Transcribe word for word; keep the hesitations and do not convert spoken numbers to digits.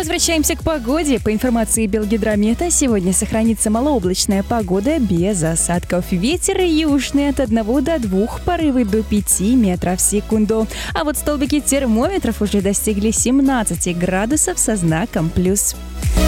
Возвращаемся к погоде. По информации Белгидромета, сегодня сохранится малооблачная погода без осадков. Ветер южный от одного до двух, порывы до пяти метров в секунду. А вот столбики термометров уже достигли семнадцати градусов со знаком плюс.